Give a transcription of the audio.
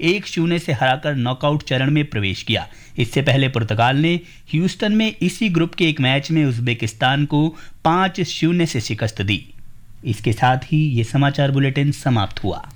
1-0 से हराकर नॉकआउट चरण में प्रवेश किया। इससे पहले पुर्तगाल ने ह्यूस्टन में इसी ग्रुप के एक मैच में उज्बेकिस्तान को 5-0 से शिकस्त दी। इसके साथ ही ये समाचार बुलेटिन समाप्त हुआ।